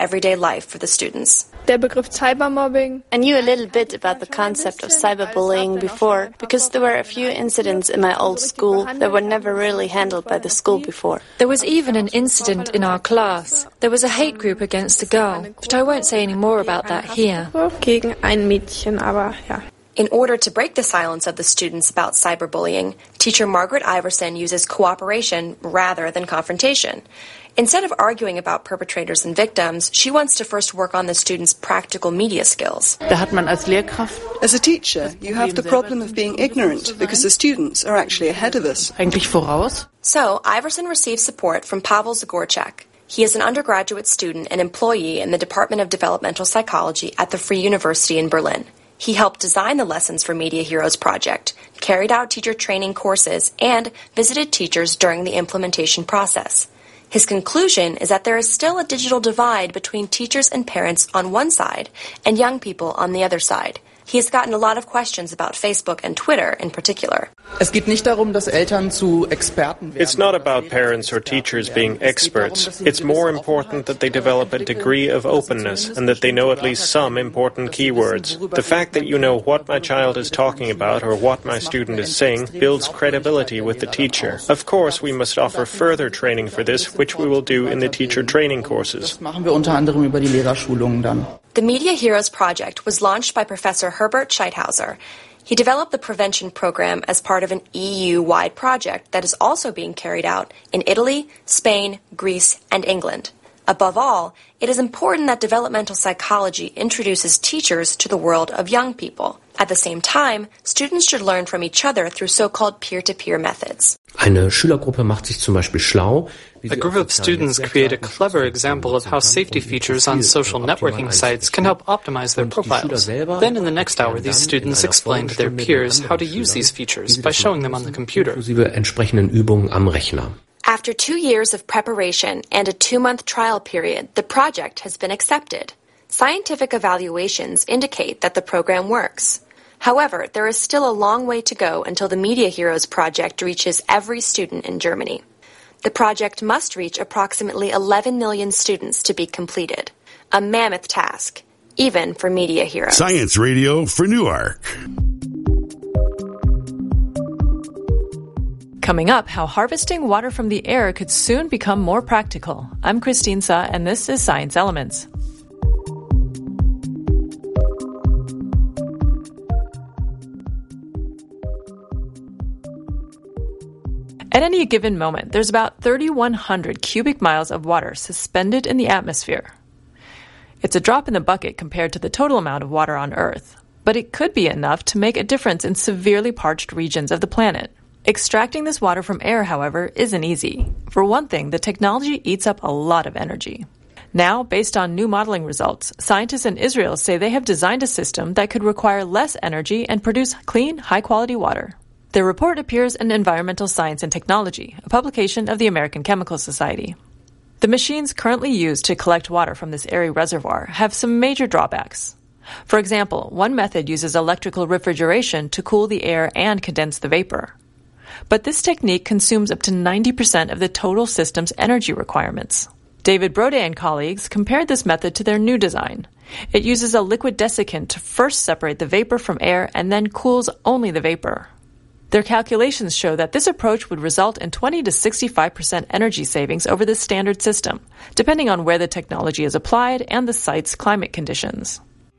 everyday life for the students. Der Begriff Cybermobbing. I knew a little bit about the concept of cyberbullying before because there were a few incidents in my old school that were never really handled by the school before. There was even an incident in our class. There was a hate group against a girl, but I won't say any more about that here. Gegen ein Mädchen, aber ja. In order to break the silence of the students about cyberbullying, teacher Margaret Iverson uses cooperation rather than confrontation. Instead of arguing about perpetrators and victims, she wants to first work on the students' practical media skills. As a teacher, you have the problem of being ignorant because the students are actually ahead of us. So, Iverson receives support from Pavel Zagorczak. He is an undergraduate student and employee in the Department of Developmental Psychology at the Free University in Berlin. He helped design the Lessons for Media Heroes project, carried out teacher training courses, and visited teachers during the implementation process. His conclusion is that there is still a digital divide between teachers and parents on one side and young people on the other side. He has gotten a lot of questions about Facebook and Twitter in particular. It's not about parents or teachers being experts. It's more important that they develop a degree of openness and that they know at least some important keywords. The fact that you know what my child is talking about or what my student is saying builds credibility with the teacher. Of course, we must offer further training for this, which we will do in the teacher training courses. The Media Heroes project was launched by Professor Herbert Scheithauser. He developed the prevention program as part of an EU-wide project that is also being carried out in Italy, Spain, Greece, and England. Above all, it is important that developmental psychology introduces teachers to the world of young people. At the same time, students should learn from each other through so-called peer-to-peer methods. Eine Schülergruppe macht sich zum Beispiel schlau. A group of students create a clever example of how safety features on social networking sites can help optimize their profiles. Then in the next hour, these students explain to their peers how to use these features by showing them on the computer. Inklusive entsprechenden Übungen am Rechner. After 2 years of preparation and a 2-month trial period, the project has been accepted. Scientific evaluations indicate that the program works. However, there is still a long way to go until the Media Heroes project reaches every student in Germany. The project must reach approximately 11 million students to be completed. A mammoth task, even for Media Heroes. Science Radio for Newark. Coming up, how harvesting water from the air could soon become more practical. I'm Christine Sa, and this is Science Elements. At any given moment, there's about 3,100 cubic miles of water suspended in the atmosphere. It's a drop in the bucket compared to the total amount of water on Earth, but it could be enough to make a difference in severely parched regions of the planet. Extracting this water from air, however, isn't easy. For one thing, the technology eats up a lot of energy. Now, based on new modeling results, scientists in Israel say they have designed a system that could require less energy and produce clean, high-quality water. Their report appears in Environmental Science and Technology, a publication of the American Chemical Society. The machines currently used to collect water from this airy reservoir have some major drawbacks. For example, one method uses electrical refrigeration to cool the air and condense the vapor. But this technique consumes up to 90% of the total system's energy requirements. David Brode and colleagues compared this method to their new design. It uses a liquid desiccant to first separate the vapor from air and then cools only the vapor. Their calculations show that this approach would result in 20 to 65% energy savings over the standard system, depending on where the technology is applied and the site's climate conditions.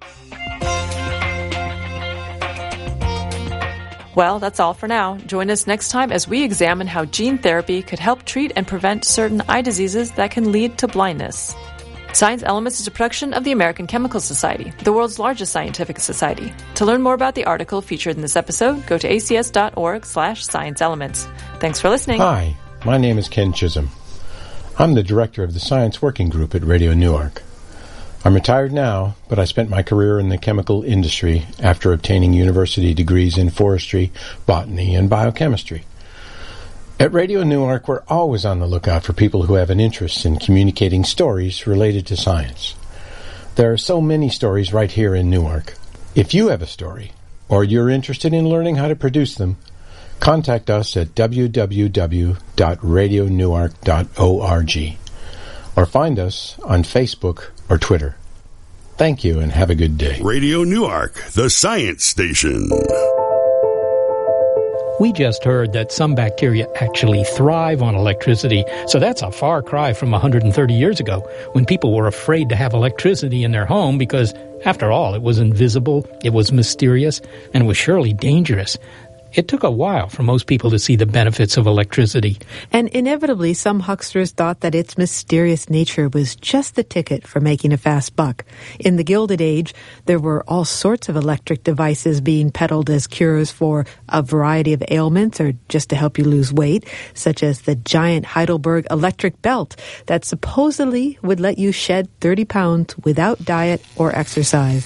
Well, that's all for now. Join us next time as we examine how gene therapy could help treat and prevent certain eye diseases that can lead to blindness. Science Elements is a production of the American Chemical Society, the world's largest scientific society. To learn more about the article featured in this episode, go to acs.org/scienceelements. Thanks for listening. Hi, my name is Ken Chisholm. I'm the director of the Science Working Group at Radio Newark. I'm retired now, but I spent my career in the chemical industry after obtaining university degrees in forestry, botany, and biochemistry. At Radio Newark, we're always on the lookout for people who have an interest in communicating stories related to science. There are so many stories right here in Newark. If you have a story, or you're interested in learning how to produce them, contact us at www.radionewark.org. or find us on Facebook or Twitter. Thank you and have a good day. Radio Newark, the science station. We just heard that some bacteria actually thrive on electricity, so that's a far cry from 130 years ago, when people were afraid to have electricity in their home because, after all, it was invisible, it was mysterious, and it was surely dangerous. It took a while for most people to see the benefits of electricity. And inevitably, some hucksters thought that its mysterious nature was just the ticket for making a fast buck. In the Gilded Age, there were all sorts of electric devices being peddled as cures for a variety of ailments or just to help you lose weight, such as the giant Heidelberg electric belt that supposedly would let you shed 30 pounds without diet or exercise.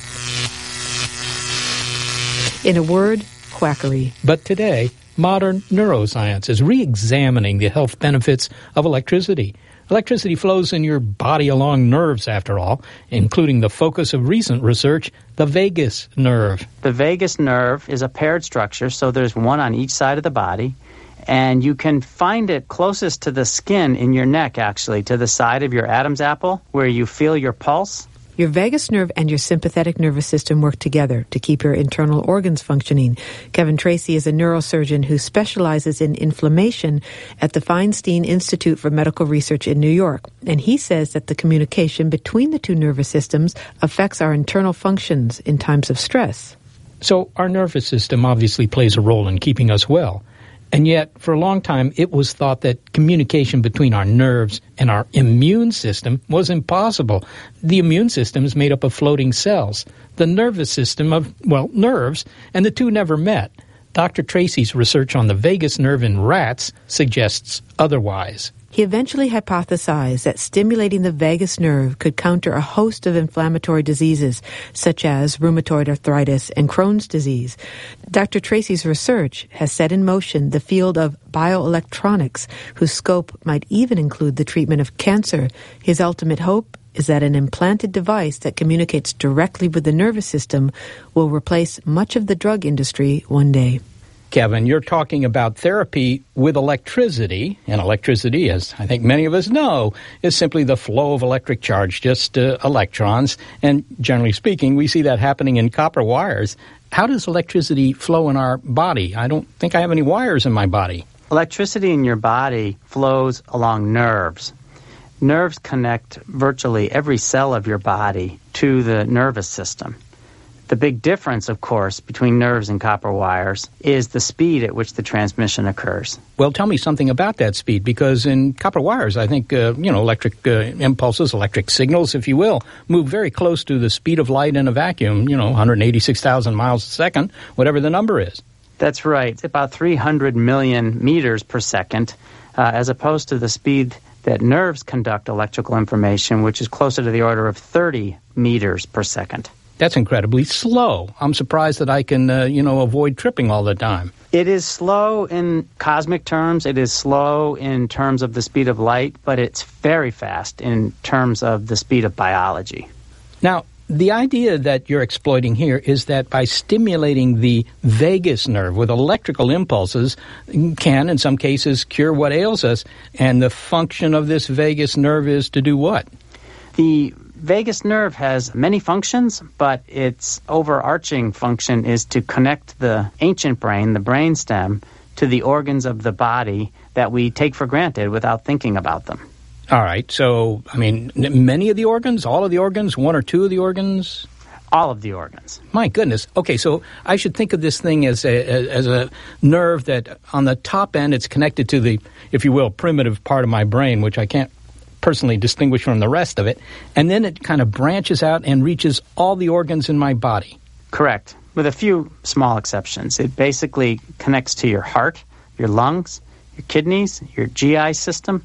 In a word, quackery. But today, modern neuroscience is re-examining the health benefits of electricity. Electricity flows in your body along nerves, after all, including the focus of recent research, the vagus nerve. The vagus nerve is a paired structure, so there's one on each side of the body, and you can find it closest to the skin in your neck, actually, to the side of your Adam's apple, where you feel your pulse. Your vagus nerve and your sympathetic nervous system work together to keep your internal organs functioning. Kevin Tracy is a neurosurgeon who specializes in inflammation at the Feinstein Institute for Medical Research in New York. And he says that the communication between the two nervous systems affects our internal functions in times of stress. So our nervous system obviously plays a role in keeping us well. And yet, for a long time, it was thought that communication between our nerves and our immune system was impossible. The immune system is made up of floating cells, the nervous system of, well, nerves, and the two never met. Dr. Tracy's research on the vagus nerve in rats suggests otherwise. He eventually hypothesized that stimulating the vagus nerve could counter a host of inflammatory diseases, such as rheumatoid arthritis and Crohn's disease. Dr. Tracy's research has set in motion the field of bioelectronics, whose scope might even include the treatment of cancer. His ultimate hope is that an implanted device that communicates directly with the nervous system will replace much of the drug industry one day. Kevin, you're talking about therapy with electricity, and electricity, as I think many of us know, is simply the flow of electric charge, just electrons, and generally speaking, we see that happening in copper wires. How does electricity flow in our body? I don't think I have any wires in my body. Electricity in your body flows along nerves. Nerves connect virtually every cell of your body to the nervous system. The big difference, of course, between nerves and copper wires is the speed at which the transmission occurs. Well, tell me something about that speed, because in copper wires, I think, electric impulses, electric signals, if you will, move very close to the speed of light in a vacuum, 186,000 miles a second, whatever the number is. That's right. It's about 300 million meters per second, as opposed to the speed that nerves conduct electrical information, which is closer to the order of 30 meters per second. That's incredibly slow. I'm surprised that I can, avoid tripping all the time. It is slow in cosmic terms. It is slow in terms of the speed of light, but it's very fast in terms of the speed of biology. Now, the idea that you're exploiting here is that by stimulating the vagus nerve with electrical impulses can, in some cases, cure what ails us. And the function of this vagus nerve is to do what? The vagus nerve has many functions, but its overarching function is to connect the ancient brain, the brainstem, to the organs of the body that we take for granted without thinking about them. All right. So, many of the organs, all of the organs, one or two of the organs? All of the organs. My goodness. Okay, so I should think of this thing as a nerve that on the top end it's connected to the, if you will, primitive part of my brain, which I can't personally distinguish from the rest of it, and then it kind of branches out and reaches all the organs in my body. Correct, with a few small exceptions. It basically connects to your heart, your lungs, your kidneys, your GI system,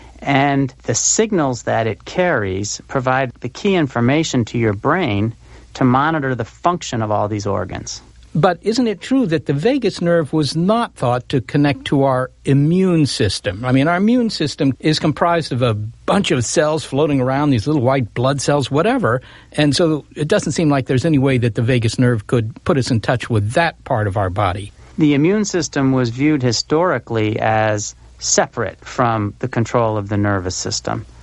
and the signals that it carries provide the key information to your brain to monitor the function of all these organs. But isn't it true that the vagus nerve was not thought to connect to our immune system? Our immune system is comprised of a bunch of cells floating around, these little white blood cells, whatever, and so it doesn't seem like there's any way that the vagus nerve could put us in touch with that part of our body. The immune system was viewed historically as separate from the control of the nervous system.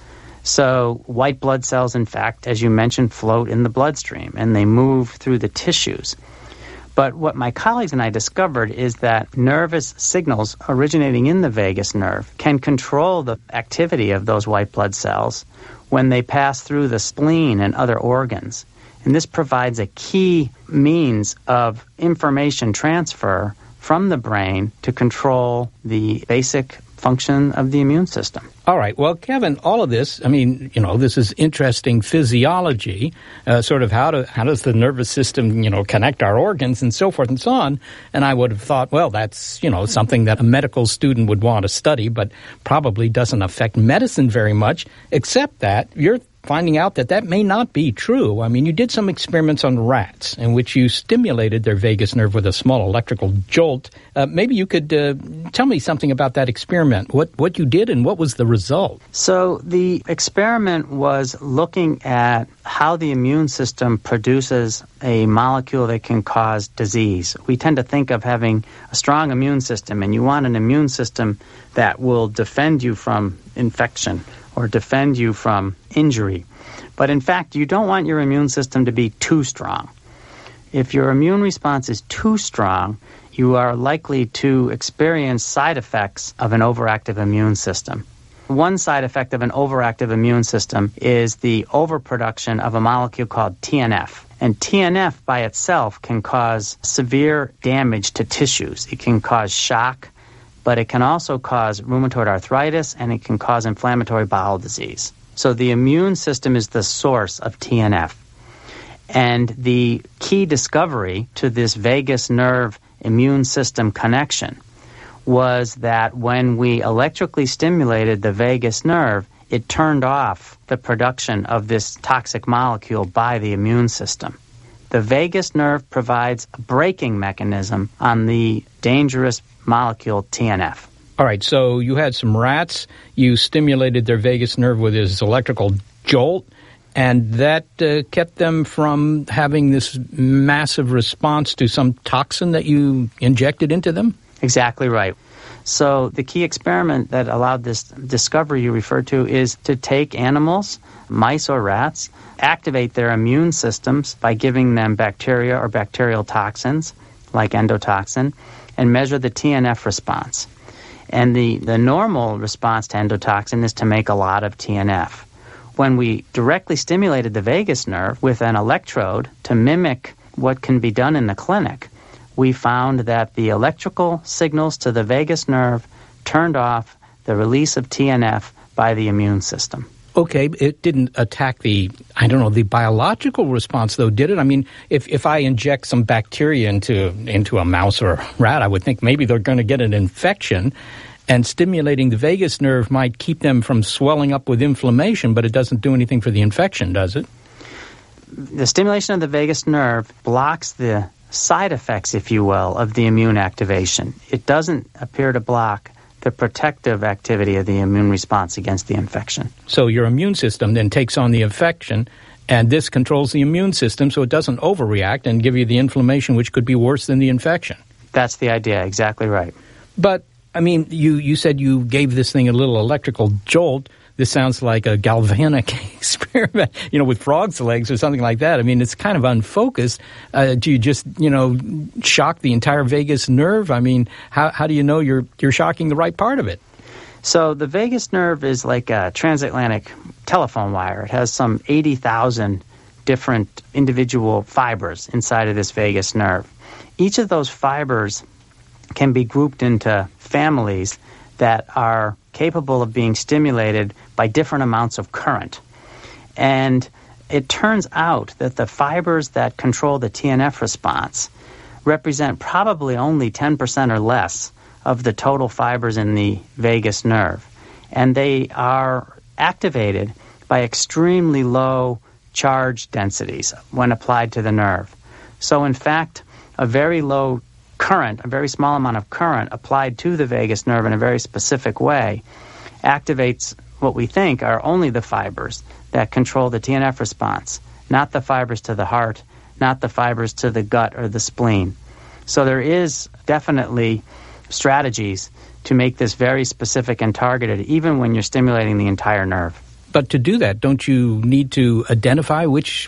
So white blood cells, in fact, as you mentioned, float in the bloodstream, and they move through the tissues. But what my colleagues and I discovered is that nervous signals originating in the vagus nerve can control the activity of those white blood cells when they pass through the spleen and other organs. And this provides a key means of information transfer from the brain to control the basic function of the immune system. All right. Well, Kevin, all of this, I mean, this is interesting physiology, sort of how does the nervous system, connect our organs and so forth and so on. And I would have thought, well, that's, something that a medical student would want to study, but probably doesn't affect medicine very much, except that you're finding out that may not be true. I mean, you did some experiments on rats in which you stimulated their vagus nerve with a small electrical jolt. Maybe you could tell me something about that experiment, what you did and what was the result. So the experiment was looking at how the immune system produces a molecule that can cause disease. We tend to think of having a strong immune system, and you want an immune system that will defend you from infection or defend you from injury. But in fact, you don't want your immune system to be too strong. If your immune response is too strong, you are likely to experience side effects of an overactive immune system. One side effect of an overactive immune system is the overproduction of a molecule called TNF. And TNF by itself can cause severe damage to tissues. It can cause shock, but it can also cause rheumatoid arthritis, and it can cause inflammatory bowel disease. So the immune system is the source of TNF. And the key discovery to this vagus nerve immune system connection was that when we electrically stimulated the vagus nerve, it turned off the production of this toxic molecule by the immune system. The vagus nerve provides a braking mechanism on the dangerous molecule TNF. All right, so you had some rats, you stimulated their vagus nerve with this electrical jolt, and that kept them from having this massive response to some toxin that you injected into them? Exactly right. So the key experiment that allowed this discovery you referred to is to take animals, mice or rats, activate their immune systems by giving them bacteria or bacterial toxins like endotoxin, and measure the TNF response. And the normal response to endotoxin is to make a lot of TNF. When we directly stimulated the vagus nerve with an electrode to mimic what can be done in the clinic, we found that the electrical signals to the vagus nerve turned off the release of TNF by the immune system. Okay, it didn't attack the biological response, though, did it? I mean, if I inject some bacteria into a mouse or a rat, I would think maybe they're going to get an infection, and stimulating the vagus nerve might keep them from swelling up with inflammation, but it doesn't do anything for the infection, does it? The stimulation of the vagus nerve blocks the side effects, if you will, of the immune activation. It doesn't appear to block the protective activity of the immune response against the infection. So your immune system then takes on the infection, and this controls the immune system so it doesn't overreact and give you the inflammation, which could be worse than the infection. That's the idea, exactly right. But, I mean, you said you gave this thing a little electrical jolt. This sounds like a galvanic experiment, with frog's legs or something like that. I mean, it's kind of unfocused. Do you just, shock the entire vagus nerve? I mean, how do you know you're shocking the right part of it? So the vagus nerve is like a transatlantic telephone wire. It has some 80,000 different individual fibers inside of this vagus nerve. Each of those fibers can be grouped into families that are capable of being stimulated by different amounts of current. And it turns out that the fibers that control the TNF response represent probably only 10% or less of the total fibers in the vagus nerve. And they are activated by extremely low charge densities when applied to the nerve. So in fact, a very low current, a very small amount of current applied to the vagus nerve in a very specific way activates what we think are only the fibers that control the TNF response, not the fibers to the heart, not the fibers to the gut or the spleen. So there is definitely strategies to make this very specific and targeted, even when you're stimulating the entire nerve. But to do that, don't you need to identify which